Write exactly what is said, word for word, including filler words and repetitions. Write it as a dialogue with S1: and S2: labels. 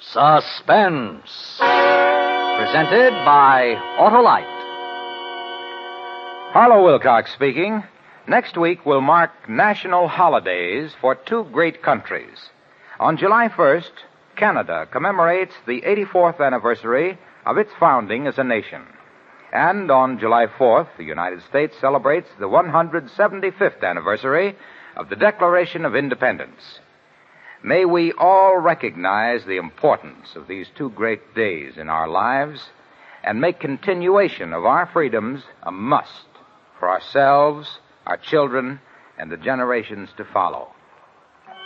S1: Suspense. Presented by Autolite.
S2: Harlow Wilcox speaking. Next week will mark national holidays for two great countries. On July first, Canada commemorates the eighty-fourth anniversary of its founding as a nation. And on July fourth, the United States celebrates the one hundred seventy-fifth anniversary of the Declaration of Independence. May we all recognize the importance of these two great days in our lives and make continuation of our freedoms a must for ourselves, our children, and the generations to follow.